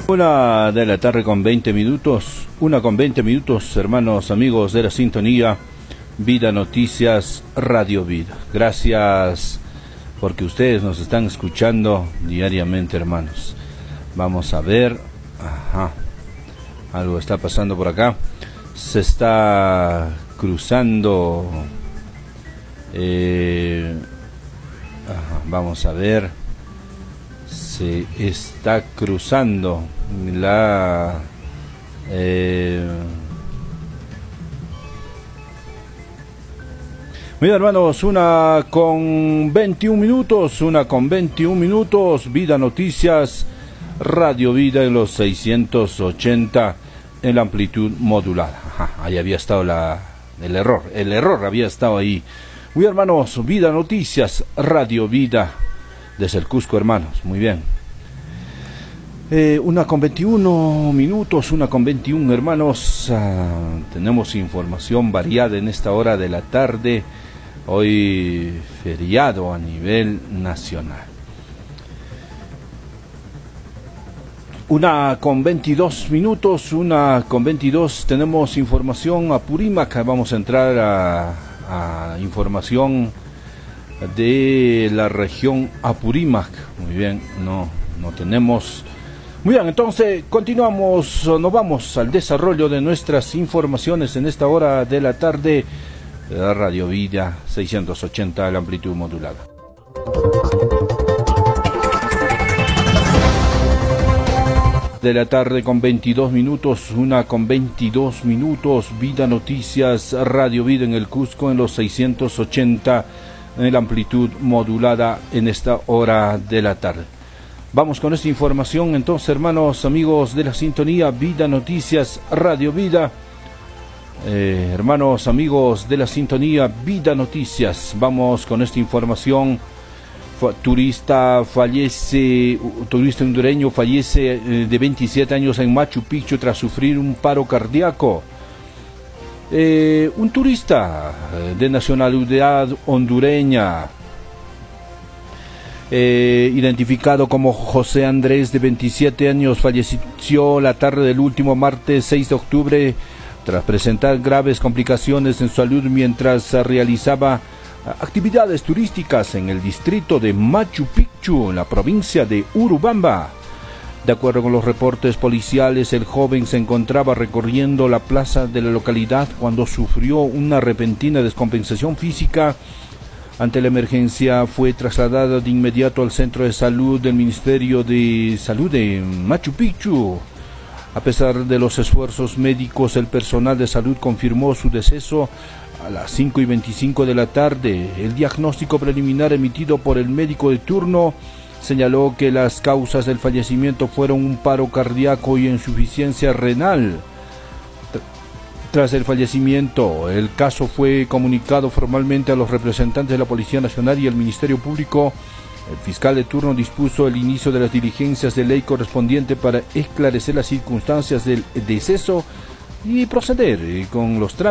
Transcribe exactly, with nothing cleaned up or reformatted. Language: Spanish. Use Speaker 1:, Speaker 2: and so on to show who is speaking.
Speaker 1: Una de la tarde con veinte minutos, una con veinte minutos, hermanos, amigos de la sintonía, Vida Noticias, Radio Vida. Gracias porque ustedes nos están escuchando diariamente, hermanos. Vamos a ver, ajá, algo está pasando por acá. Se está cruzando, eh, ajá, vamos a ver, se está cruzando la eh, mira, hermanos, una con veintiún minutos, una con veintiún minutos, Vida Noticias, Radio Vida en los seiscientos ochenta en la amplitud modulada. Ajá, ahí había estado la, el error, el error había estado ahí. Muy hermanos, Vida Noticias, Radio Vida, desde el Cusco, hermanos, muy bien. Eh, una con veintiuno minutos, una con veintiuno, hermanos. Ah, tenemos información variada en esta hora de la tarde. Hoy feriado a nivel nacional. Una con veintidós minutos, una con veintidós. Tenemos información Apurímac. Vamos a entrar a, a información de la región Apurímac. Muy bien, no, no tenemos. Muy bien, entonces continuamos, nos vamos al desarrollo de nuestras informaciones en esta hora de la tarde. Radio Vida seiscientos ochenta, la amplitud modulada. De la tarde con veintidós minutos, una con veintidós minutos, Vida Noticias, Radio Vida en el Cusco en los seiscientos ochenta, en la amplitud modulada en esta hora de la tarde. Vamos con esta información, entonces, hermanos, amigos de la sintonía, Vida Noticias, Radio Vida. Eh, hermanos, amigos de la sintonía, Vida Noticias. Vamos con esta información. Fa- turista fallece, turista hondureño fallece eh, de veintisiete años en Machu Picchu tras sufrir un paro cardíaco. Eh, un turista de nacionalidad hondureña, Eh, identificado como José Andrés, de veintisiete años, falleció la tarde del último martes seis de octubre tras presentar graves complicaciones en su salud mientras realizaba actividades turísticas en el distrito de Machu Picchu, en la provincia de Urubamba. De acuerdo con los reportes policiales, el joven se encontraba recorriendo la plaza de la localidad cuando sufrió una repentina descompensación física. Ante la emergencia, fue trasladado de inmediato al centro de salud del Ministerio de Salud de Machu Picchu. A pesar de los esfuerzos médicos, el personal de salud confirmó su deceso a las cinco y veinticinco de la tarde. El diagnóstico preliminar emitido por el médico de turno señaló que las causas del fallecimiento fueron un paro cardíaco y insuficiencia renal. Tras el fallecimiento, el caso fue comunicado formalmente a los representantes de la Policía Nacional y el Ministerio Público. El fiscal de turno dispuso el inicio de las diligencias de ley correspondiente para esclarecer las circunstancias del deceso y proceder con los trámites